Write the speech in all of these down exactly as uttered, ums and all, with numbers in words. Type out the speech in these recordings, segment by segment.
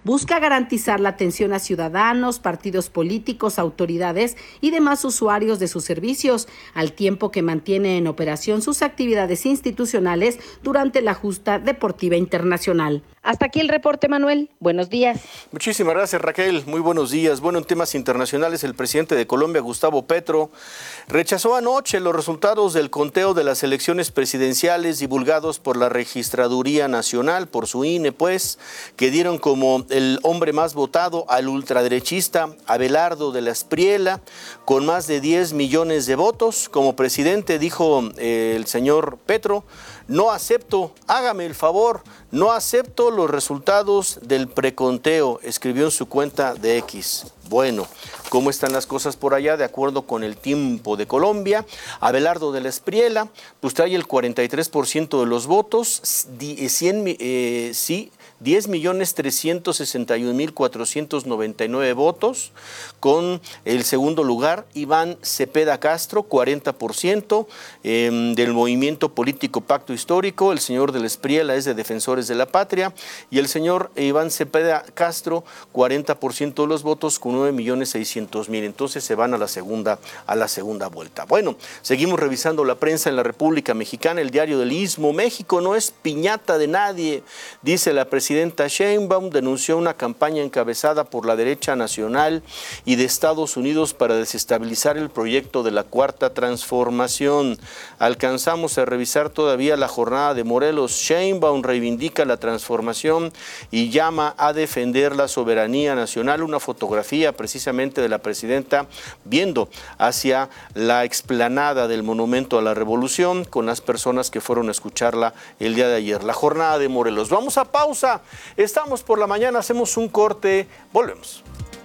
busca garantizar la atención a ciudadanos, partidos políticos, autoridades y demás usuarios de sus servicios, al tiempo que mantiene en operación sus actividades institucionales durante la justa deportiva internacional. Hasta aquí el reporte, Manuel. Buenos días. Muchísimas gracias, Raquel. Muy buenos días. Bueno, en temas internacionales, el presidente de Colombia, Gustavo Petro, rechazó anoche los resultados del conteo de las elecciones presidenciales divulgados por la Registraduría Nacional, por su I N E, pues, que dieron como el hombre más votado al ultraderechista Abelardo de la Espriella, con más de diez millones de votos. Como presidente, dijo eh, el señor Petro, no acepto, hágame el favor, no acepto los resultados del preconteo, escribió en su cuenta de X. Bueno, ¿cómo están las cosas por allá? De acuerdo con el Tiempo de Colombia, Abelardo de la Espriella pues trae el cuarenta y tres por ciento de los votos, cien, eh, sí, diez millones trescientos sesenta y un mil cuatrocientos noventa y nueve votos. Con el segundo lugar, Iván Cepeda Castro, cuarenta por ciento eh, del movimiento político Pacto Histórico. El señor de la Espriella es de Defensores de la Patria. Y el señor Iván Cepeda Castro, cuarenta por ciento de los votos con nueve millones seiscientos mil. Entonces se van a la segunda, a la segunda vuelta. Bueno, seguimos revisando la prensa en la República Mexicana. El Diario del Istmo, México no es piñata de nadie, dice la presidenta. La presidenta Sheinbaum denunció una campaña encabezada por la derecha nacional y de Estados Unidos para desestabilizar el proyecto de la Cuarta Transformación. Alcanzamos a revisar todavía la jornada de Morelos. Sheinbaum reivindica la transformación y llama a defender la soberanía nacional. Una fotografía precisamente de la presidenta viendo hacia la explanada del Monumento a la Revolución con las personas que fueron a escucharla el día de ayer. La jornada de Morelos. Vamos a pausa. Estamos por la mañana, hacemos un corte, volvemos.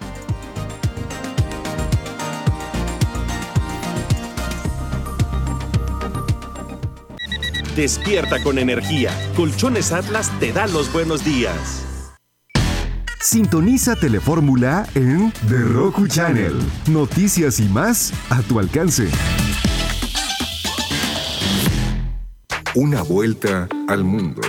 Despierta con energía. Colchones Atlas te da los buenos días. Sintoniza Telefórmula en The Roku Channel. Noticias y más a tu alcance. Una vuelta al mundo.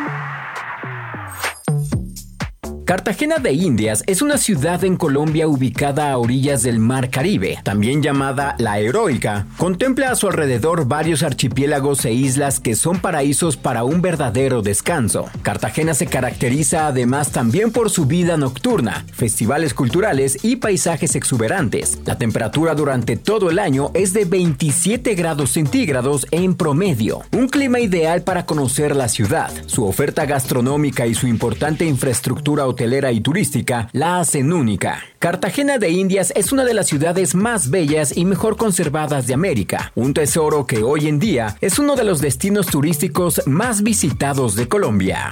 Cartagena de Indias es una ciudad en Colombia ubicada a orillas del Mar Caribe, también llamada La Heroica. Contempla a su alrededor varios archipiélagos e islas que son paraísos para un verdadero descanso. Cartagena se caracteriza además también por su vida nocturna, festivales culturales y paisajes exuberantes. La temperatura durante todo el año es de veintisiete grados centígrados en promedio. Un clima ideal para conocer la ciudad. Su oferta gastronómica y su importante infraestructura hotelera y turística la hacen única. Cartagena de Indias es una de las ciudades más bellas y mejor conservadas de América, un tesoro que hoy en día es uno de los destinos turísticos más visitados de Colombia.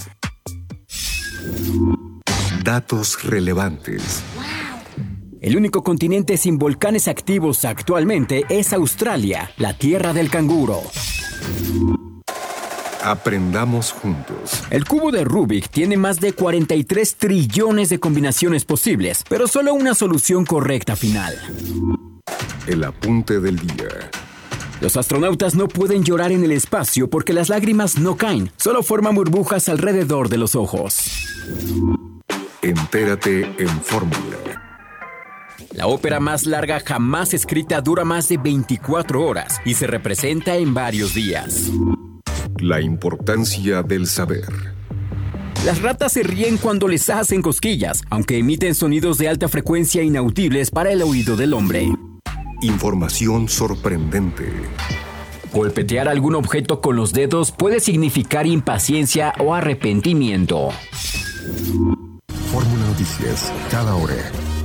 Datos relevantes. El único continente sin volcanes activos actualmente es Australia, la tierra del canguro. Aprendamos juntos. El cubo de Rubik tiene más de cuarenta y tres trillones de combinaciones posibles, pero solo una solución correcta final. El apunte del día. Los astronautas no pueden llorar en el espacio porque las lágrimas no caen, solo forman burbujas alrededor de los ojos. Entérate en Fórmula. La ópera más larga jamás escrita dura más de veinticuatro horas y se representa en varios días. La importancia del saber. Las ratas se ríen cuando les hacen cosquillas, aunque emiten sonidos de alta frecuencia inaudibles para el oído del hombre. Información sorprendente. Golpetear algún objeto con los dedos puede significar impaciencia o arrepentimiento. Fórmula Noticias, cada hora.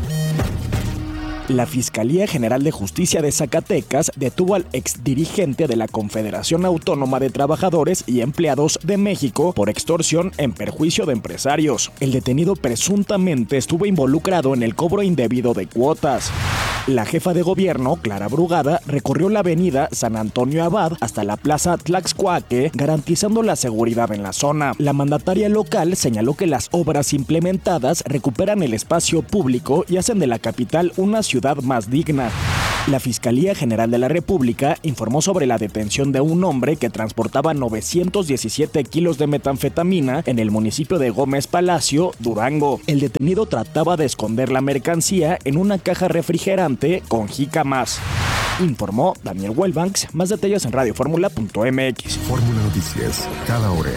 La Fiscalía General de Justicia de Zacatecas detuvo al exdirigente de la Confederación Autónoma de Trabajadores y Empleados de México por extorsión en perjuicio de empresarios. El detenido presuntamente estuvo involucrado en el cobro indebido de cuotas. La jefa de gobierno, Clara Brugada, recorrió la avenida San Antonio Abad hasta la plaza Tlaxcuaque, garantizando la seguridad en la zona. La mandataria local señaló que las obras implementadas recuperan el espacio público y hacen de la capital una ciudad más digna. La Fiscalía General de la República informó sobre la detención de un hombre que transportaba novecientos diecisiete kilos de metanfetamina en el municipio de Gómez Palacio, Durango. El detenido trataba de esconder la mercancía en una caja refrigerante con jícamas. Informó Daniel Wellbanks. Más detalles en radioformula punto m x. Fórmula Noticias, cada hora.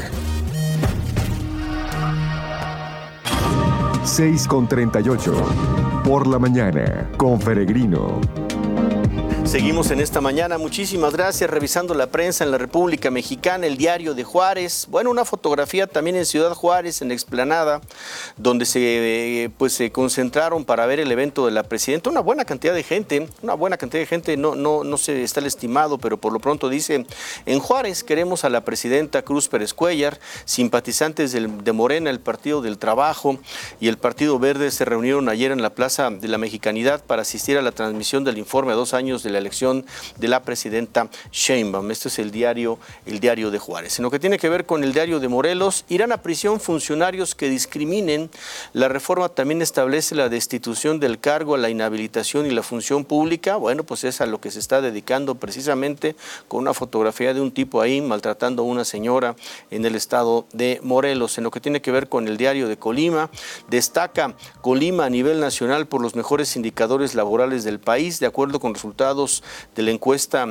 seis con treinta y ocho. Por la mañana, con Peregrino. Seguimos en esta mañana, muchísimas gracias, revisando la prensa en la República Mexicana, el Diario de Juárez, bueno, una fotografía también en Ciudad Juárez, en la explanada, donde se, pues, se concentraron para ver el evento de la presidenta, una buena cantidad de gente, una buena cantidad de gente, no, no, no se está el estimado, pero por lo pronto dice, en Juárez queremos a la presidenta Cruz Pérez Cuéllar, simpatizantes del, de Morena, el Partido del Trabajo y el Partido Verde se reunieron ayer en la Plaza de la Mexicanidad para asistir a la transmisión del informe a dos años de la elección de la presidenta Sheinbaum. Esto es el diario, el diario de Juárez. En lo que tiene que ver con el diario de Morelos, irán a prisión funcionarios que discriminen. La reforma también establece la destitución del cargo a la inhabilitación y la función pública. Bueno, pues es a lo que se está dedicando precisamente, con una fotografía de un tipo ahí maltratando a una señora en el estado de Morelos. En lo que tiene que ver con el diario de Colima, destaca Colima a nivel nacional por los mejores indicadores laborales del país, de acuerdo con resultados de la encuesta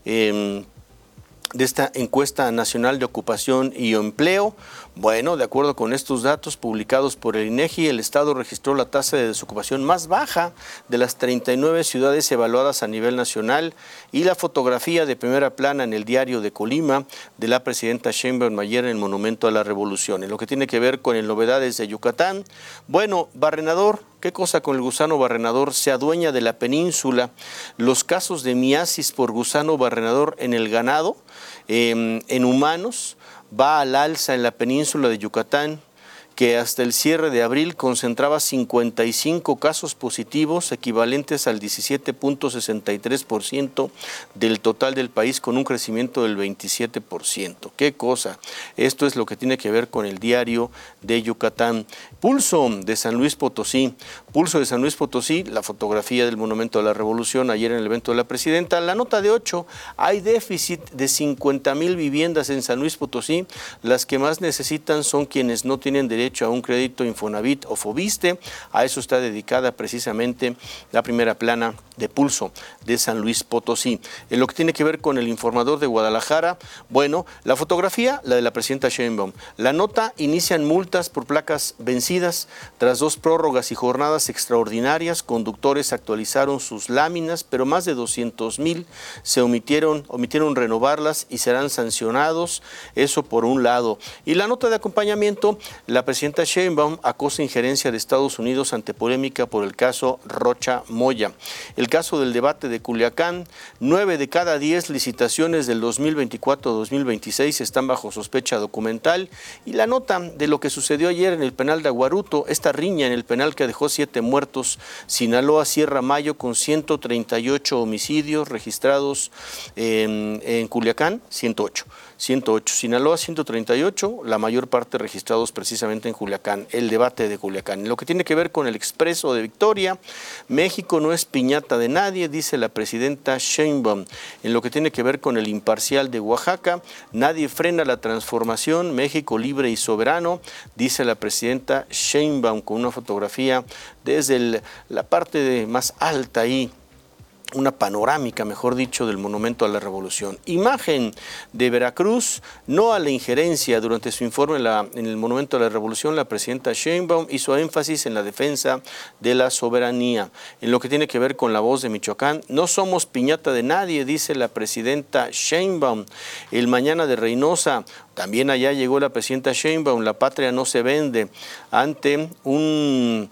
eh, de esta encuesta nacional de ocupación y empleo. Bueno, de acuerdo con estos datos publicados por el INEGI, el estado registró la tasa de desocupación más baja de las treinta y nueve ciudades evaluadas a nivel nacional, y la fotografía de primera plana en el diario de Colima de la presidenta Sheinbaum ayer en el Monumento a la Revolución. En lo que tiene que ver con el novedades de Yucatán, bueno, Barrenador, ¿qué cosa con el gusano barrenador? Se adueña de la península. Los casos de miasis por gusano barrenador en el ganado, eh, en humanos, va al alza en la península de Yucatán, que hasta el cierre de abril concentraba cincuenta y cinco casos positivos, equivalentes al diecisiete punto sesenta y tres por ciento del total del país, con un crecimiento del veintisiete por ciento. ¡Qué cosa! Esto es lo que tiene que ver con el diario de Yucatán. Pulso de San Luis Potosí. Pulso de San Luis Potosí, la fotografía del Monumento a la Revolución ayer en el evento de la presidenta. La nota de ocho, hay déficit de cincuenta mil viviendas en San Luis Potosí. Las que más necesitan son quienes no tienen derecho a un crédito Infonavit o Fobiste. A eso está dedicada precisamente la primera plana de Pulso de San Luis Potosí. En lo que tiene que ver con el Informador de Guadalajara, bueno, la fotografía, la de la presidenta Sheinbaum. La nota, inician multas por placas vencidas. Tras dos prórrogas y jornadas extraordinarias, conductores actualizaron sus láminas, pero más de doscientos mil se omitieron, omitieron renovarlas y serán sancionados. Eso por un lado. Y la nota de acompañamiento, la presidenta Sheinbaum acosa injerencia de Estados Unidos ante polémica por el caso Rocha Moya. El caso del debate de Culiacán, nueve de cada diez licitaciones del dos mil veinticuatro a dos mil veintiséis están bajo sospecha documental. Y la nota de lo que sucedió ayer en el penal de Aguaruto, esta riña en el penal que dejó siete muertos. Sinaloa cierra mayo con ciento treinta y ocho homicidios registrados en, en Culiacán, ciento ocho. ciento ocho. Sinaloa, ciento treinta y ocho, la mayor parte registrados precisamente en Culiacán, el debate de Culiacán. En lo que tiene que ver con el Expreso de Victoria, México no es piñata de nadie, dice la presidenta Sheinbaum. En lo que tiene que ver con el Imparcial de Oaxaca, nadie frena la transformación, México libre y soberano, dice la presidenta Sheinbaum, con una fotografía desde el, la parte de más alta ahí, una panorámica, mejor dicho, del Monumento a la Revolución. Imagen de Veracruz, no a la injerencia. Durante su informe en, la, en el Monumento a la Revolución, la presidenta Sheinbaum hizo énfasis en la defensa de la soberanía. En lo que tiene que ver con La Voz de Michoacán, no somos piñata de nadie, dice la presidenta Sheinbaum. El Mañana de Reynosa, también allá llegó la presidenta Sheinbaum, la patria no se vende, ante un,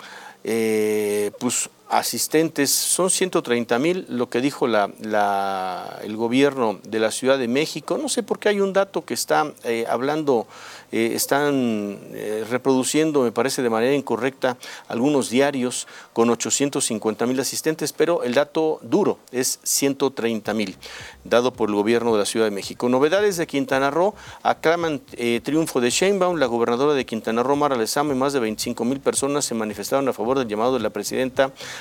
eh, pues, asistentes, son ciento treinta mil, lo que dijo la, la, el gobierno de la Ciudad de México. No sé por qué hay un dato que está eh, hablando, eh, están eh, reproduciendo, me parece de manera incorrecta, algunos diarios con ochocientos cincuenta mil asistentes, pero el dato duro es ciento treinta mil, dado por el gobierno de la Ciudad de México. Novedades de Quintana Roo, aclaman eh, triunfo de Sheinbaum. La gobernadora de Quintana Roo, Mara Lezama, y más de veinticinco mil personas se manifestaron a favor del llamado de la presidenta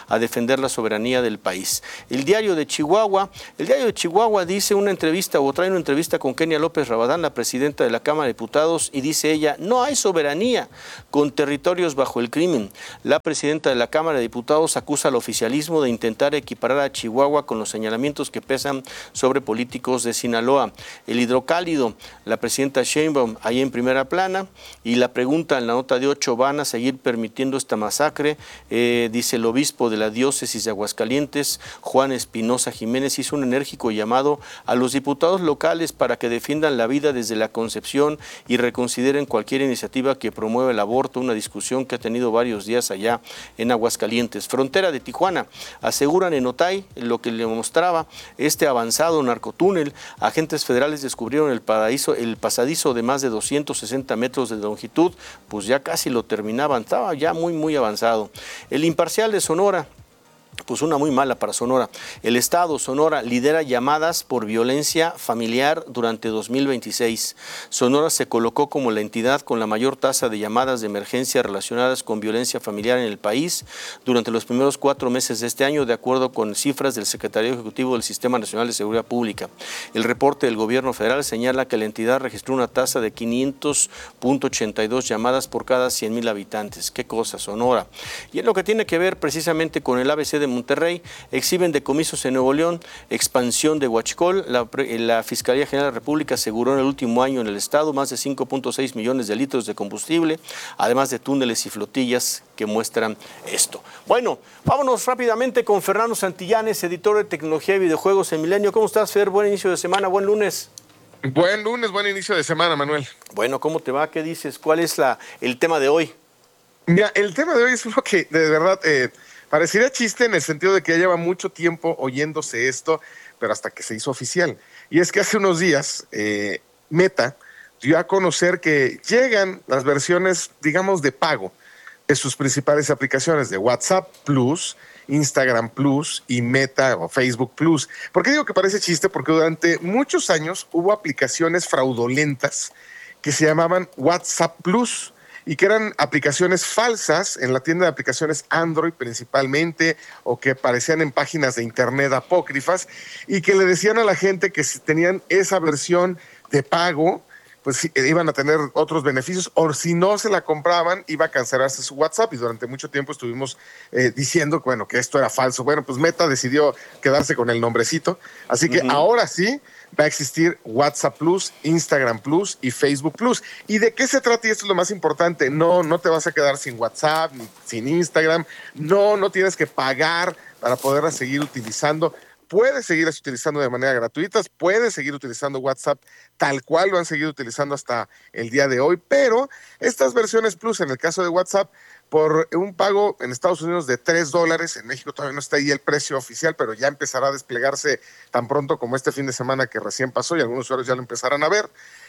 a defender la soberanía del país. El diario de Chihuahua, el diario de Chihuahua dice una entrevista o trae una entrevista con Kenia López Rabadán, la presidenta de la Cámara de Diputados, y dice ella, no hay soberanía con territorios bajo el crimen. La presidenta de la Cámara de Diputados acusa al oficialismo de intentar equiparar a Chihuahua con los señalamientos que pesan sobre políticos de Sinaloa. El hidrocálido, la presidenta Sheinbaum ahí en primera plana, y la pregunta en la nota de ocho, ¿van a seguir permitiendo esta masacre? Eh, dice el obispo de la diócesis de Aguascalientes, Juan Espinosa Jiménez, hizo un enérgico llamado a los diputados locales para que defiendan la vida desde la concepción y reconsideren cualquier iniciativa que promueva el aborto, una discusión que ha tenido varios días allá en Aguascalientes. Frontera de Tijuana, aseguran en Otay lo que le mostraba este avanzado narcotúnel. Agentes federales descubrieron el, paraíso, el pasadizo de más de doscientos sesenta metros de longitud, pues ya casi lo terminaban, estaba ya muy muy avanzado. El Imparcial de Sonora, pues una muy mala para Sonora. El Estado Sonora lidera llamadas por violencia familiar durante dos mil veintiséis. Sonora se colocó como la entidad con la mayor tasa de llamadas de emergencia relacionadas con violencia familiar en el país durante los primeros cuatro meses de este año, de acuerdo con cifras del Secretario Ejecutivo del Sistema Nacional de Seguridad Pública. El reporte del gobierno federal señala que la entidad registró una tasa de quinientos punto ochenta y dos llamadas por cada cien mil habitantes. Qué cosa, Sonora. Y en lo que tiene que ver precisamente con el A B C de Monterrey, exhiben decomisos en Nuevo León, expansión de huachicol. La, la Fiscalía General de la República aseguró en el último año en el estado más de cinco punto seis millones de litros de combustible, además de túneles y flotillas que muestran esto. Bueno, vámonos rápidamente con Fernando Santillanes, editor de tecnología y videojuegos en Milenio. ¿Cómo estás, Fer? Buen inicio de semana, buen lunes. Buen lunes, buen inicio de semana, Manuel. Bueno, ¿cómo te va? ¿Qué dices? ¿Cuál es la, el tema de hoy? Mira, el tema de hoy es uno que de verdad eh, parecería chiste en el sentido de que ya lleva mucho tiempo oyéndose esto, pero hasta que se hizo oficial. Y es que hace unos días eh, Meta dio a conocer que llegan las versiones, digamos, de pago de sus principales aplicaciones de WhatsApp Plus, Instagram Plus y Meta o Facebook Plus. ¿Por qué digo que parece chiste? Porque durante muchos años hubo aplicaciones fraudulentas que se llamaban WhatsApp Plus y que eran aplicaciones falsas en la tienda de aplicaciones Android principalmente, o que aparecían en páginas de internet apócrifas y que le decían a la gente que si tenían esa versión de pago, pues iban a tener otros beneficios, o si no se la compraban, iba a cancelarse su WhatsApp, y durante mucho tiempo estuvimos eh, diciendo bueno, que esto era falso. Bueno, pues Meta decidió quedarse con el nombrecito, así que uh-huh. ahora sí va a existir WhatsApp Plus, Instagram Plus y Facebook Plus. ¿Y de qué se trata? Y esto es lo más importante. No, no te vas a quedar sin WhatsApp, ni sin Instagram. No, no tienes que pagar para poderla seguir utilizando. Puedes seguirlas utilizando de manera gratuita, puedes seguir utilizando WhatsApp tal cual lo han seguido utilizando hasta el día de hoy, pero estas versiones Plus, en el caso de WhatsApp, por un pago en Estados Unidos de tres dólares, en México todavía no está ahí el precio oficial, pero ya empezará a desplegarse tan pronto como este fin de semana que recién pasó, y algunos usuarios ya lo empezarán a ver,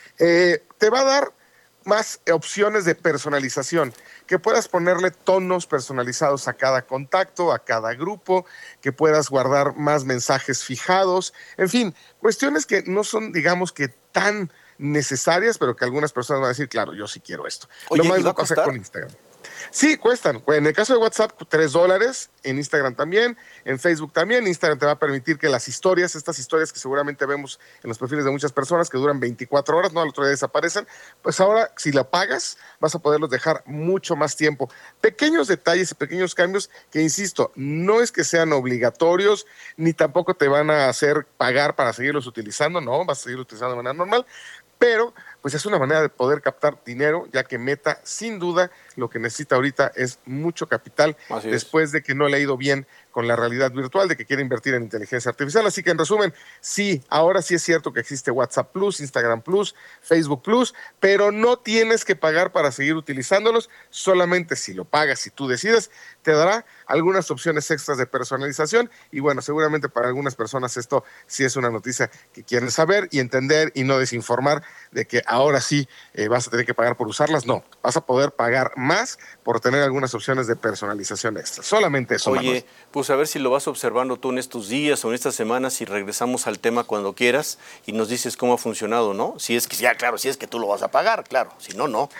eh, te va a dar más opciones de personalización, que puedas ponerle tonos personalizados a cada contacto, a cada grupo, que puedas guardar más mensajes fijados, en fin, cuestiones que no son, digamos que tan necesarias, pero que algunas personas van a decir, claro, yo sí quiero esto. Oye, Lo más ¿y va a va a pasar costar? con Instagram. Sí, cuestan. En el caso de WhatsApp, tres dólares, en Instagram también, en Facebook también. Instagram te va a permitir que las historias, estas historias que seguramente vemos en los perfiles de muchas personas, que duran veinticuatro horas, no, al otro día desaparecen, pues ahora, si la pagas, vas a poderlos dejar mucho más tiempo. Pequeños detalles y pequeños cambios que, insisto, no es que sean obligatorios, ni tampoco te van a hacer pagar para seguirlos utilizando, no, vas a seguir utilizando de manera normal, pero pues es una manera de poder captar dinero, ya que Meta, sin duda, lo que necesita ahorita es mucho capital, Así es. después de que no le ha ido bien con la realidad virtual, de que quiere invertir en inteligencia artificial. Así que, en resumen, sí, ahora sí es cierto que existe WhatsApp Plus, Instagram Plus, Facebook Plus, pero no tienes que pagar para seguir utilizándolos, solamente si lo pagas, si tú decides, te dará algunas opciones extras de personalización, y bueno, seguramente para algunas personas esto sí es una noticia que quieren saber y entender, y no desinformar de que ahora sí eh, vas a tener que pagar por usarlas. No, vas a poder pagar más por tener algunas opciones de personalización extra. Solamente eso. Oye, Manuel. pues a ver si lo vas observando tú en estos días o en estas semanas, y regresamos al tema cuando quieras y nos dices cómo ha funcionado, ¿no? Si es que, ya, claro, si es que tú lo vas a pagar, claro, si no, no.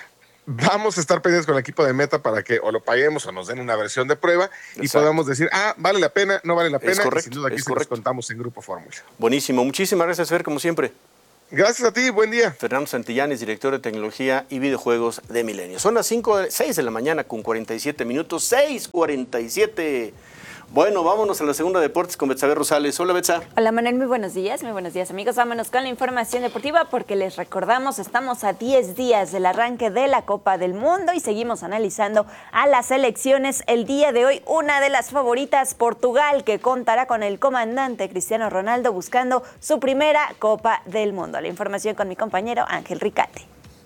vamos a estar pendientes con el equipo de Meta para que o lo paguemos o nos den una versión de prueba. Exacto. Y podamos decir, ah, vale la pena, no vale la pena. Es correcto, y sin duda aquí es se los contamos en Grupo Fórmula. Buenísimo. Muchísimas gracias, Fer, como siempre. Gracias a ti, buen día. Fernando Santillanes, director de tecnología y videojuegos de Milenio. Son las cinco, seis de la mañana con cuarenta y siete minutos, seis cuarenta y siete. Bueno, vámonos a la segunda de deportes con Betsabe Rosales. Hola, Betsa. Hola, Manuel, muy buenos días, muy buenos días, amigos. Vámonos con la información deportiva porque les recordamos, estamos a diez días del arranque de la Copa del Mundo y seguimos analizando a las selecciones. El día de hoy, una de las favoritas, Portugal, que contará con el comandante Cristiano Ronaldo buscando su primera Copa del Mundo. La información con mi compañero Ángel Ricate.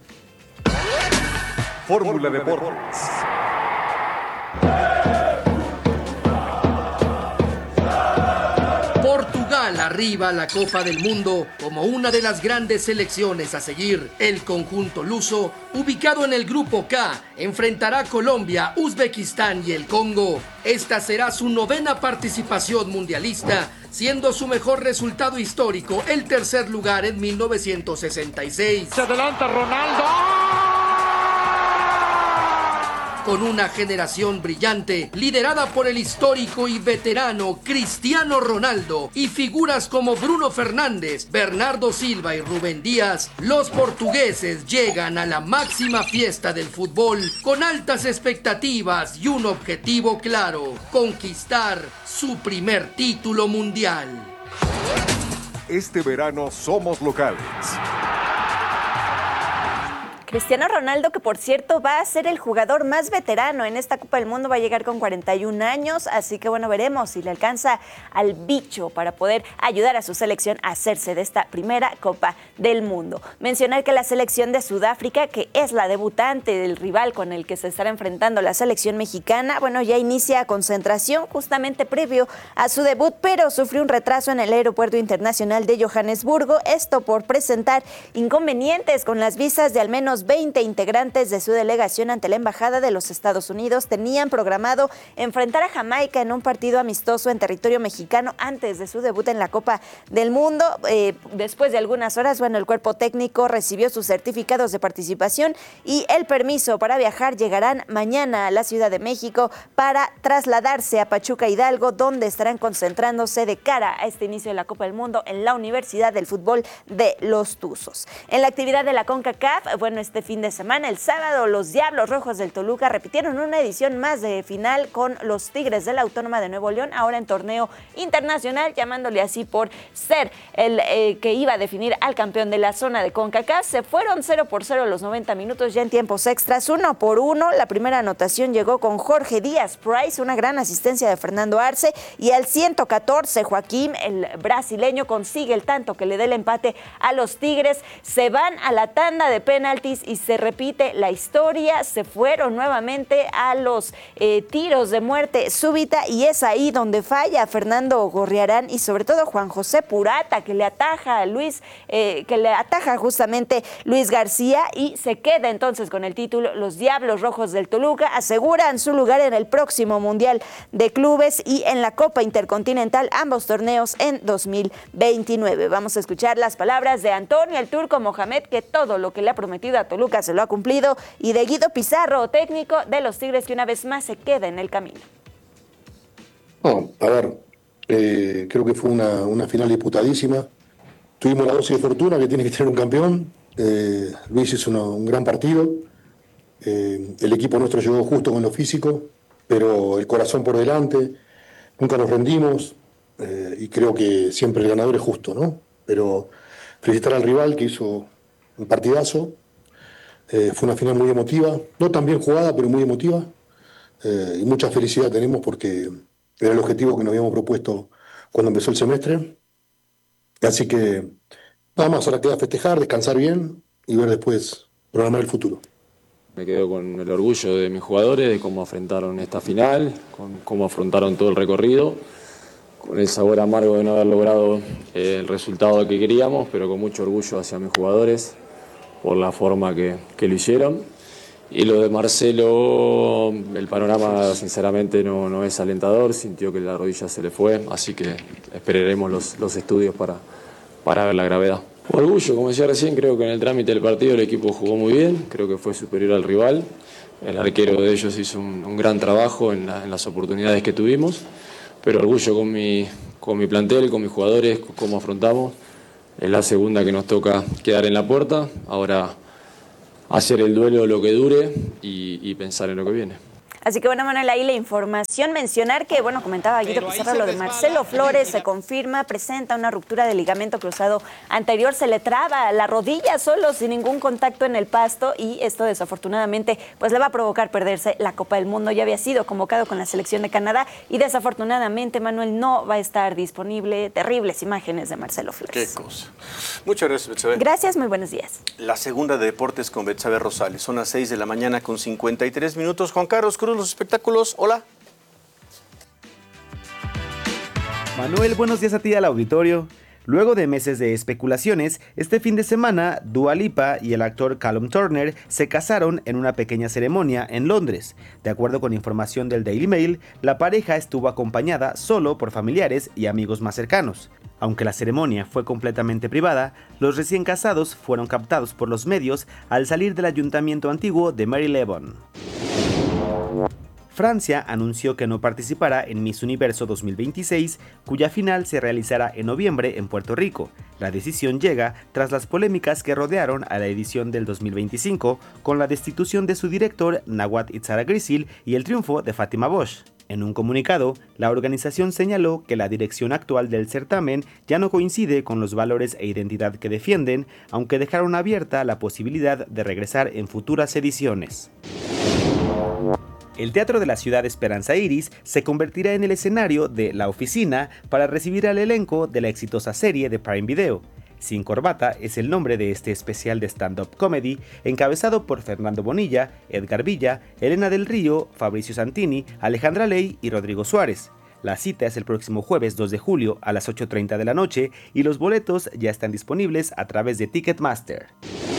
Fórmula Deportes. Portugal arriba a la Copa del Mundo como una de las grandes selecciones a seguir. El conjunto luso, ubicado en el Grupo K, enfrentará a Colombia, Uzbekistán y el Congo. Esta será su novena participación mundialista, siendo su mejor resultado histórico el tercer lugar en mil novecientos sesenta y seis. Se adelanta Ronaldo. Con una generación brillante, liderada por el histórico y veterano Cristiano Ronaldo y figuras como Bruno Fernández, Bernardo Silva y Rubén Díaz, los portugueses llegan a la máxima fiesta del fútbol con altas expectativas y un objetivo claro: conquistar su primer título mundial. Este verano somos locales. Cristiano Ronaldo, que por cierto va a ser el jugador más veterano en esta Copa del Mundo, va a llegar con cuarenta y un años, así que bueno, veremos si le alcanza al bicho para poder ayudar a su selección a hacerse de esta primera Copa del Mundo. Mencionar que la selección de Sudáfrica, que es la debutante del rival con el que se estará enfrentando la selección mexicana, bueno, ya inicia concentración justamente previo a su debut, pero sufrió un retraso en el Aeropuerto Internacional de Johannesburgo, esto por presentar inconvenientes con las visas de al menos veinte integrantes de su delegación ante la Embajada de los Estados Unidos. Tenían programado enfrentar a Jamaica en un partido amistoso en territorio mexicano antes de su debut en la Copa del Mundo. Eh, después de algunas horas, bueno, el cuerpo técnico recibió sus certificados de participación y el permiso para viajar. Llegarán mañana a la Ciudad de México para trasladarse a Pachuca Hidalgo, donde estarán concentrándose de cara a este inicio de la Copa del Mundo en la Universidad del Fútbol de los Tuzos. En la actividad de la CONCACAF, bueno, este fin de semana, el sábado, los Diablos Rojos del Toluca repitieron una edición más de final con los Tigres de la Autónoma de Nuevo León, ahora en torneo internacional, llamándole así por ser el eh, que iba a definir al campeón de la zona de CONCACAF. Se fueron cero por cero los noventa minutos, ya en tiempos extras, uno por uno. La primera anotación llegó con Jorge Díaz Price, una gran asistencia de Fernando Arce, y al ciento catorce, Joaquín, el brasileño, consigue el tanto que le dé el empate a los Tigres. Se van a la tanda de penaltis y se repite la historia. Se fueron nuevamente a los eh, tiros de muerte súbita y es ahí donde falla Fernando Gorriarán y sobre todo Juan José Purata, que le ataja a Luis, eh, que le ataja justamente Luis García, y se queda entonces con el título. Los Diablos Rojos del Toluca aseguran su lugar en el próximo Mundial de Clubes y en la Copa Intercontinental, ambos torneos en dos mil veintinueve. Vamos a escuchar las palabras de Antonio el Turco Mohamed, que todo lo que le ha prometido a Toluca se lo ha cumplido, y de Guido Pizarro, técnico de los Tigres, que una vez más se queda en el camino. No, a ver, eh, creo que fue una, una final disputadísima. Tuvimos la dosis de fortuna que tiene que tener un campeón. Eh, Luis hizo una, un gran partido. Eh, el equipo nuestro llegó justo con lo físico, pero el corazón por delante. Nunca nos rendimos eh, y creo que siempre el ganador es justo, ¿no? Pero felicitar al rival que hizo un partidazo. Eh, fue una final muy emotiva, no tan bien jugada, pero muy emotiva. Eh, y mucha felicidad tenemos porque era el objetivo que nos habíamos propuesto cuando empezó el semestre. Así que nada más, ahora queda festejar, descansar bien y ver después programar el futuro. Me quedo con el orgullo de mis jugadores, de cómo afrontaron esta final, con cómo afrontaron todo el recorrido, con el sabor amargo de no haber logrado eh, el resultado que queríamos, pero con mucho orgullo hacia mis jugadores por la forma que, que lo hicieron. Y lo de Marcelo, el panorama sinceramente no, no es alentador, sintió que la rodilla se le fue, así que esperaremos los, los estudios para, para ver la gravedad. Orgullo, como decía recién, creo que en el trámite del partido el equipo jugó muy bien, creo que fue superior al rival. El arquero de ellos hizo un, un gran trabajo en, la, en las oportunidades que tuvimos, pero orgullo con mi, con mi plantel, con mis jugadores, con cómo afrontamos. Es la segunda que nos toca quedar en la puerta, ahora hacer el duelo lo que dure y, y pensar en lo que viene. Así que bueno, Manuel, ahí la información, mencionar que, bueno, comentaba Guido Pizarro lo de Marcelo Flores, se confirma, presenta una ruptura de ligamento cruzado anterior, se le traba la rodilla solo, sin ningún contacto en el pasto, y esto desafortunadamente pues le va a provocar perderse la Copa del Mundo. Ya había sido convocado con la selección de Canadá y desafortunadamente, Manuel, no va a estar disponible. Terribles imágenes de Marcelo Flores. Qué cosa. Muchas gracias, Betsabe. Gracias, muy buenos días. La segunda de deportes con Betsabe Rosales. Son las seis de la mañana con cincuenta y tres minutos. Juan Carlos Cruz, los espectáculos. Hola. Manuel, buenos días a ti al auditorio. Luego de meses de especulaciones, este fin de semana, Dua Lipa y el actor Callum Turner se casaron en una pequeña ceremonia en Londres. De acuerdo con información del Daily Mail, la pareja estuvo acompañada solo por familiares y amigos más cercanos. Aunque la ceremonia fue completamente privada, los recién casados fueron captados por los medios al salir del ayuntamiento antiguo de Marylebone. Francia anunció que no participará en Miss Universo dos mil veintiséis, cuya final se realizará en noviembre en Puerto Rico. La decisión llega tras las polémicas que rodearon a la edición del dos mil veinticinco, con la destitución de su director Nawat Itzara-Grisil y el triunfo de Fátima Bosch. En un comunicado, la organización señaló que la dirección actual del certamen ya no coincide con los valores e identidad que defienden, aunque dejaron abierta la posibilidad de regresar en futuras ediciones. El Teatro de la Ciudad Esperanza Iris se convertirá en el escenario de La Oficina para recibir al elenco de la exitosa serie de Prime Video. Sin Corbata es el nombre de este especial de stand-up comedy, encabezado por Fernando Bonilla, Edgar Villa, Elena del Río, Fabricio Santini, Alejandra Ley y Rodrigo Suárez. La cita es el próximo jueves dos de julio a las ocho treinta de la noche y los boletos ya están disponibles a través de Ticketmaster.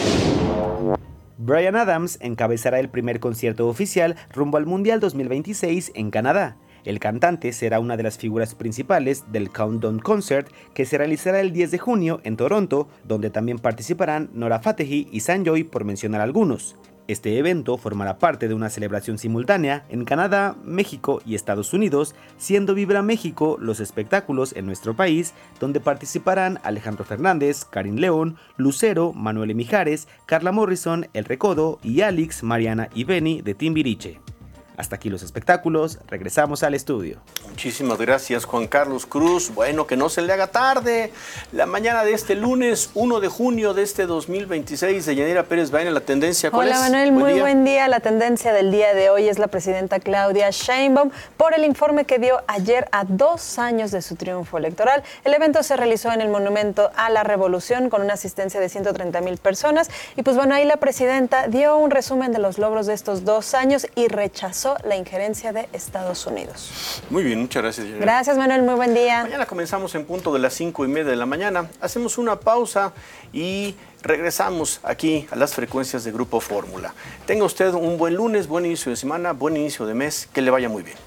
Bryan Adams encabezará el primer concierto oficial rumbo al Mundial dos mil veintiséis en Canadá. El cantante será una de las figuras principales del Countdown Concert, que se realizará el diez de junio en Toronto, donde también participarán Nora Fatehi y Sanjoy, por mencionar algunos. Este evento formará parte de una celebración simultánea en Canadá, México y Estados Unidos, siendo Vibra México los espectáculos en nuestro país, donde participarán Alejandro Fernández, Karin León, Lucero, Manuel Mijares, Carla Morrison, El Recodo y Alex, Mariana y Benny de Timbiriche. Hasta aquí los espectáculos, regresamos al estudio. Muchísimas gracias, Juan Carlos Cruz. Bueno, que no se le haga tarde. La mañana de este lunes, uno de junio de este dos mil veintiséis, de Yanira Pérez Baena, la tendencia. ¿Cuál Hola, es? Manuel, Buen muy día. buen día. La tendencia del día de hoy es la presidenta Claudia Sheinbaum por el informe que dio ayer a dos años de su triunfo electoral. El evento se realizó en el Monumento a la Revolución con una asistencia de ciento treinta mil personas. Y pues bueno, ahí la presidenta dio un resumen de los logros de estos dos años y rechazó la injerencia de Estados Unidos. Muy bien, muchas gracias, Yanira. Gracias, Manuel, muy buen día. Mañana comenzamos en punto de las cinco y media de la mañana. Hacemos una pausa y regresamos aquí a las frecuencias de Grupo Fórmula. Tenga usted un buen lunes, buen inicio de semana, buen inicio de mes, que le vaya muy bien.